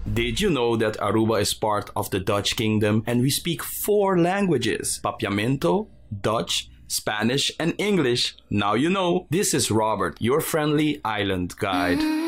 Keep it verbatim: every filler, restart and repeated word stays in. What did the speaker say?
Did you know that Aruba is part of the Dutch Kingdom and we speak four languages? Papiamento, Dutch, Spanish, and English. Now you know. This is Robert, your friendly island guide.